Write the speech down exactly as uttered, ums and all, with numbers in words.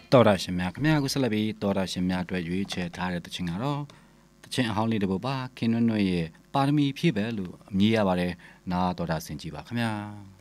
တော်ရရှင်များခင်ဗျာခုဆက်လက်ပြီးတော်ရရှင်များအတွက်ရွေးချယ်ထားတဲ့တခြင်းကတော့တခြင်းအဟောင်းလေးတစ်ပုဒ်ပါခင်နွန်းနွဲ့ရဲ့ပါရမီဖြည့်ပဲလို့အမည်ရပါတယ်နားတော်တာဆင်ကြည့်ပါခင်ဗျာ